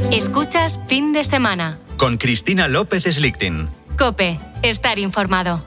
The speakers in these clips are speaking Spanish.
Escuchas Fin de Semana. Con Cristina López Slichting. COPE. Estar informado.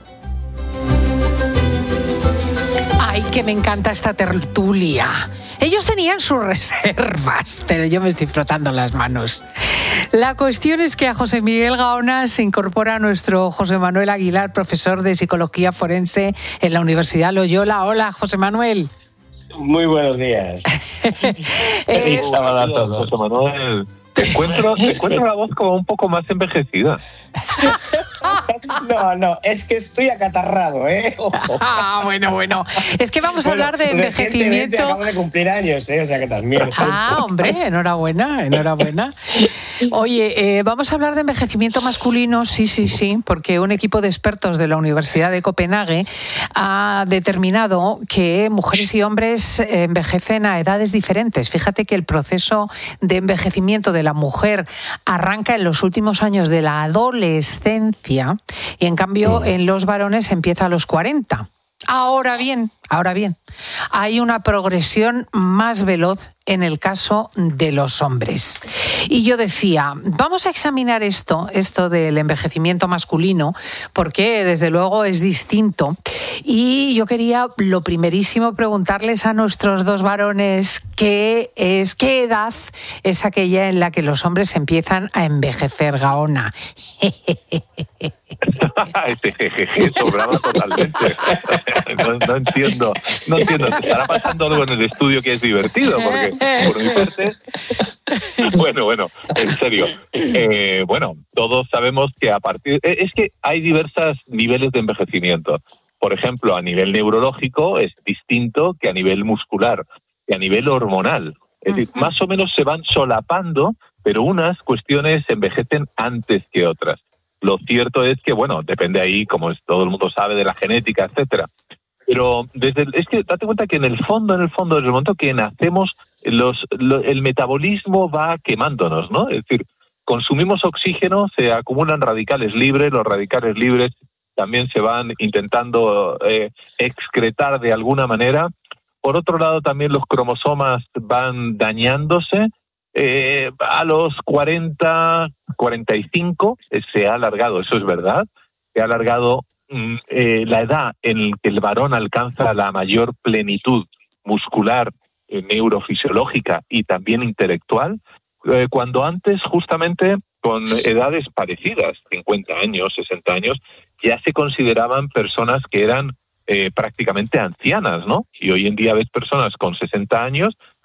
Ay, que me encanta esta tertulia. Ellos tenían sus reservas, pero yo me estoy frotando las manos. La cuestión es que a José Miguel Gaona se incorpora nuestro José Manuel Aguilar, profesor de Psicología Forense en la Universidad Loyola. Hola, José Manuel. Muy buenos días. Feliz sábado a todos. José Manuel, te encuentro la voz como un poco más envejecida. No, es que estoy acatarrado, ¿eh? Bueno. Es que vamos a hablar de envejecimiento. Acabo de cumplir años, ¿eh? O sea que también. Hombre, enhorabuena. Oye, vamos a hablar de envejecimiento masculino, sí, porque un equipo de expertos de la Universidad de Copenhague ha determinado que mujeres y hombres envejecen a edades diferentes. Fíjate que el proceso de envejecimiento de la mujer arranca en los últimos años de la adolescencia y en cambio en los varones empieza a los 40. Ahora bien, hay una progresión más veloz en el caso de los hombres. Y yo decía, vamos a examinar esto del envejecimiento masculino, porque desde luego es distinto. Y yo quería, lo primerísimo, preguntarles a nuestros dos varones qué edad es aquella en la que los hombres empiezan a envejecer, Gaona. Este jejeje sobraba totalmente. No entiendo. ¿Te estará pasando algo en el estudio que es divertido? Porque por mi parte... Bueno, en serio. Todos sabemos que es que hay diversos niveles de envejecimiento. Por ejemplo, a nivel neurológico es distinto que a nivel muscular, que a nivel hormonal. Es decir, más o menos se van solapando, pero unas cuestiones envejecen antes que otras. Lo cierto es que, depende ahí, como todo el mundo sabe, de la genética, etcétera. Pero es que date cuenta que en el fondo, desde el momento que nacemos, el metabolismo va quemándonos, ¿no? Es decir, consumimos oxígeno, se acumulan radicales libres, los radicales libres también se van intentando excretar de alguna manera. Por otro lado, también los cromosomas van dañándose. A los 40, 45 se ha alargado, eso es verdad, se ha alargado la edad en la que el varón alcanza la mayor plenitud muscular, neurofisiológica y también intelectual, cuando antes justamente con edades parecidas, 50 años, 60 años, ya se consideraban personas que eran prácticamente ancianas, ¿no? Y hoy en día ves personas con 60 años